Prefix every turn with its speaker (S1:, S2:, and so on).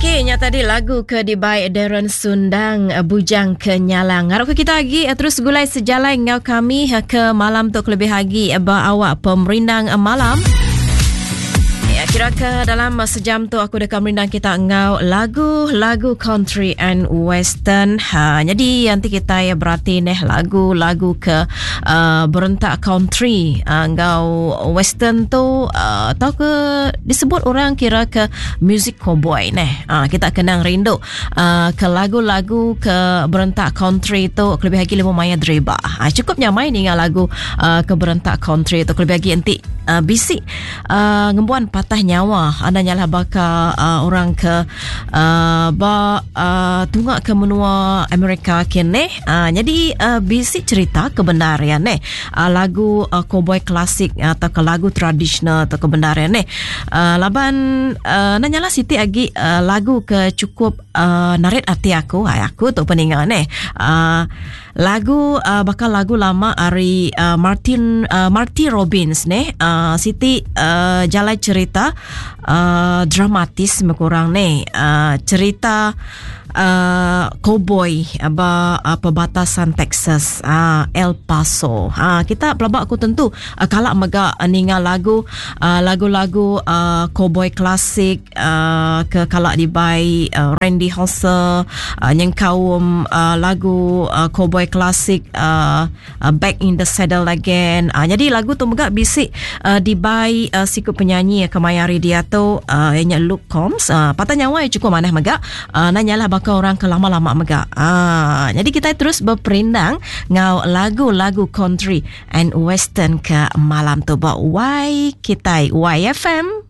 S1: Okey, nya tadi lagu ke dibai Darren Sundang, Bujang Kenyalang. Harap kita lagi terus gulai sejalan ngau kami ke malam tu lebih lagi awak pemerindang malam. Ya, kira ke dalam sejam tu aku dekat merindang kita ngau lagu country and western. Jadi nanti kita berarti lagu ke berentak country, ngau western tu tahu ke disebut orang kira ke music cowboy kita kenang rindu ke lagu-lagu ke berentak country tu lebih lagi lima maya dreba. Cukupnya main dengan lagu ke berentak country tu lebih lagi nanti bisik ngembuan patah nyawa anda nyalah baka orang ke tunggak ke menua Amerika kene. Jadi bisik cerita kebenaran lagu cowboy klasik atau ke lagu tradisional atau kebenaran laban nanyala Siti agi lagu ke cukup narit hati aku tu peningan lagu bakal lagu lama ari Marty Robbins Siti jalai cerita dramatis mekurang cerita cowboy perbatasan Texas, El Paso. Kita pelabak aku tentu kalak mega ninga lagu-lagu cowboy klasik ke kalak dibai Randy Hosser yang kaum lagu cowboy klasik Back in the Saddle Again. Jadi lagu tu mega bisik dibai siku penyanyi kemayari dia tu yang Luke Combs. Patah nyawa cukup maneh mega nanyalah bakal orang ke lama-lama mega. Jadi kita terus berperindang ngau lagu-lagu country and western ke malam tu. Why kita YFM